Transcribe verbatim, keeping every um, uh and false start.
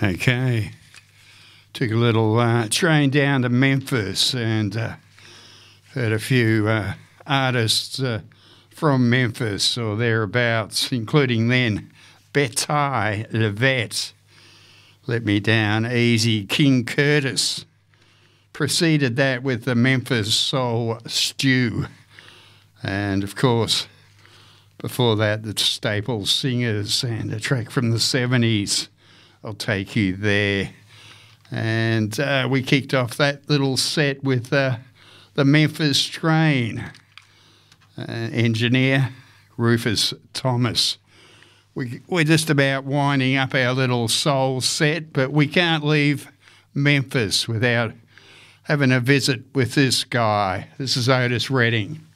Okay. Took a little uh, train down to Memphis and uh, heard a few uh, artists uh, from Memphis or thereabouts, including then Betty Levette. Let Me Down Easy. King Curtis preceded that with the Memphis Soul Stew. And, of course, before that, the Staple Singers and a track from the seventies, I'll Take You There. And uh, we kicked off that little set with uh, the Memphis Train. Uh, engineer, Rufus Thomas. We, we're just about winding up our little soul set, but we can't leave Memphis without having a visit with this guy. This is Otis Redding.